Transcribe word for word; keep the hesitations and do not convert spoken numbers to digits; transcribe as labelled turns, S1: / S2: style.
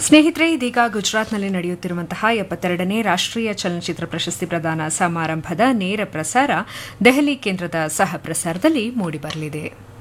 S1: ಸ್ನೇಹಿತರೆ, ಇದೀಗ ಗುಜರಾತ್ನಲ್ಲಿ ನಡೆಯುತ್ತಿರುವಂತಹ ಎಪ್ಪತ್ತೆರಡನೇ ರಾಷ್ಟ್ರೀಯ ಚಲನಚಿತ್ರ ಪ್ರಶಸ್ತಿ ಪ್ರದಾನ ಸಮಾರಂಭದ ನೇರ ಪ್ರಸಾರ ದೆಹಲಿ ಕೇಂದ್ರದ ಸಹ ಪ್ರಸಾರದಲ್ಲಿ ಮೂಡಿಬರಲಿದೆ.